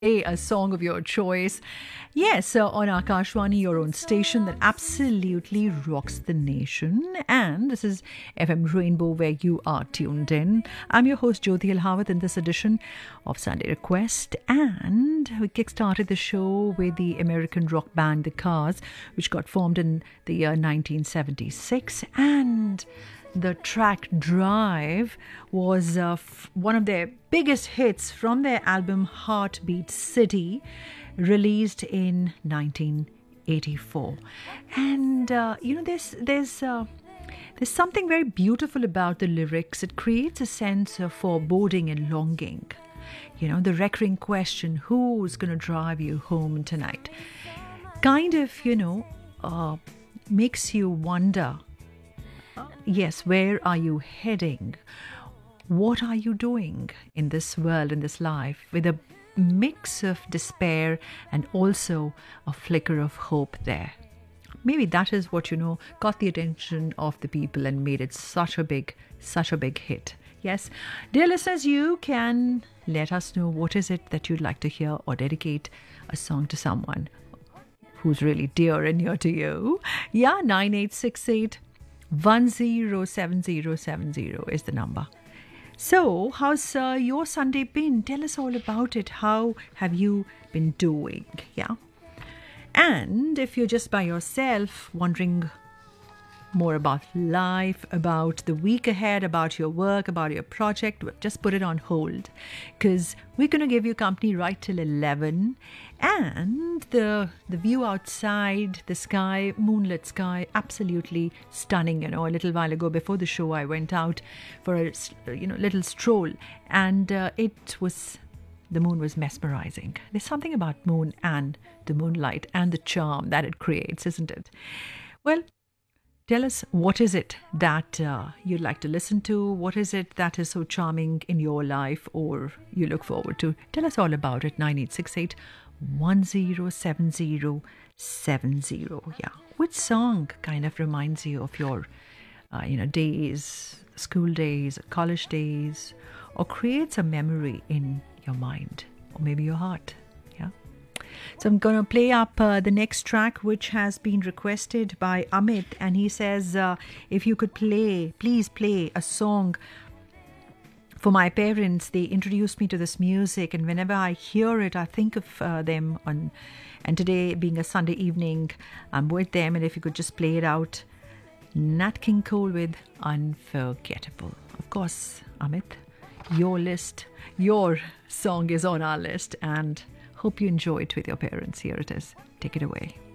A song of your choice. Yes, on Akashwani, your own station that absolutely rocks the nation. And this is FM Rainbow, where you are tuned in. I'm your host, Jyoti Alhawat, in this edition of Sunday Request. And we kickstarted the show with the American rock band The Cars, which got formed in the year 1976. And the track Drive was one of their biggest hits from their album Heartbeat City, released in 1984. And there's something very beautiful about the lyrics. It creates a sense of foreboding and longing. You know, the recurring question, who's going to drive you home tonight? Kind of, makes you wonder, yes, where are you heading? What are you doing in this world, in this life, with a mix of despair and also a flicker of hope there? Maybe that is what, got the attention of the people and made it such a big hit. Yes, dear listeners, you can let us know what is it that you'd like to hear or dedicate a song to someone who's really dear and near to you. Yeah, 9868 107070 is the number. So, how's your Sunday been? Tell us all about it. How have you been doing? Yeah. And if you're just by yourself, wondering more about life, about the week ahead, about your work, about your project, just put it on hold, because we're going to give you company right till 11. And the view outside, the sky, moonlit sky, absolutely stunning. A little while ago before the show, I went out for a little stroll, and the moon was mesmerizing. There's something about moon and the moonlight and the charm that it creates, isn't it? Well, tell us, what is it that you'd like to listen to? What is it that is so charming in your life or you look forward to? Tell us all about it. 9868 107070. Yeah. Which song kind of reminds you of your, days, school days, college days, or creates a memory in your mind or maybe your heart? So I'm going to play up the next track, which has been requested by Amit. And he says, if you could please play a song for my parents. They introduced me to this music, and whenever I hear it, I think of them. And today, being a Sunday evening, I'm with them. And if you could just play it out, Nat King Cole with Unforgettable. Of course, Amit, your song is on our list, and hope you enjoy it with your parents. Here it is. Take it away.